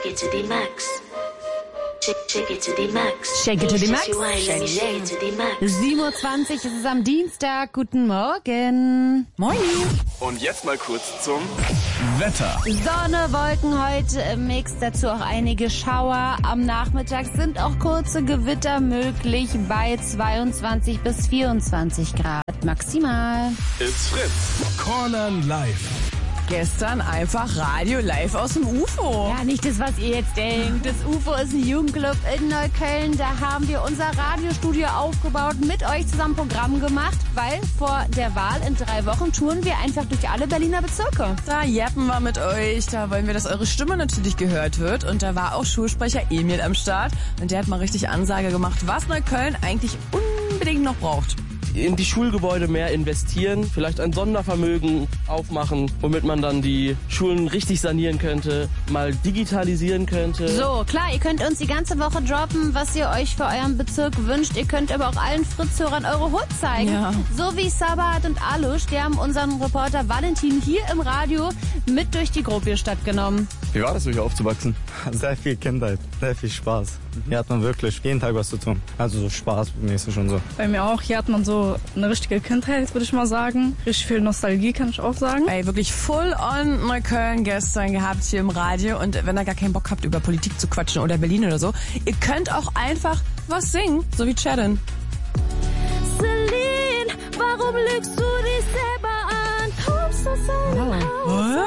Shake it to the max. Shake it to the max. Shake it to the max. Shake it to the max. 7:20 Uhr, es ist am Dienstag. Guten Morgen. Moin. Und jetzt mal kurz zum Wetter. Sonne, Wolken heute im Mix, dazu auch einige Schauer. Am Nachmittag sind auch kurze Gewitter möglich bei 22 bis 24 Grad maximal. It's Fritz. Cornern live. Gestern einfach Radio live aus dem UFO. Ja, nicht das, was ihr jetzt denkt. Das UFO ist ein Jugendclub in Neukölln. Da haben wir unser Radiostudio aufgebaut, mit euch zusammen Programm gemacht, weil vor der Wahl in 3 Wochen touren wir einfach durch alle Berliner Bezirke. Da jappen wir mit euch, da wollen wir, dass eure Stimme natürlich gehört wird. Und da war auch Schulsprecher Emil am Start. Und der hat mal richtig Ansage gemacht, was Neukölln eigentlich unbedingt noch braucht. In die Schulgebäude mehr investieren, vielleicht ein Sondervermögen aufmachen, womit man dann die Schulen richtig sanieren könnte, mal digitalisieren könnte. So, klar, ihr könnt uns die ganze Woche droppen, was ihr euch für euren Bezirk wünscht. Ihr könnt aber auch allen Fritz-Hörern eure Hut zeigen. Ja. So wie Sabat und Alush, die haben unseren Reporter Valentin hier im Radio mit durch die Großstadt genommen. Wie war das, so hier aufzuwachsen? Sehr viel Kindheit, sehr viel Spaß. Hier hat man wirklich jeden Tag was zu tun. Also so spaßmäßig und so. Bei mir auch. Hier hat man so eine richtige Kindheit, würde ich mal sagen. Richtig viel Nostalgie, kann ich auch sagen. Ey, wirklich full on Neukölln gestern gehabt hier im Radio. Und wenn ihr gar keinen Bock habt, über Politik zu quatschen oder Berlin oder so, ihr könnt auch einfach was singen, so wie Chadden. Celine, warum lügst du dich selber an? Kommst du so